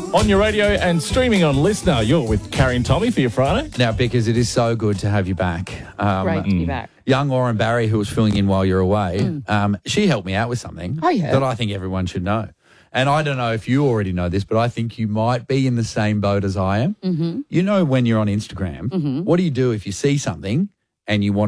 On your radio and streaming on Listener, you're with Carrie and Tommy for your Friday. Now, because it is so good to have you back. Great to be back. Young Lauren Barry, who was filling in while you're away, she helped me out with something that I think everyone should know. And I don't know if you already know this, but I think you might be in the same boat as I am. Mm-hmm. You know when you're on Instagram, what do you do if you see something and you want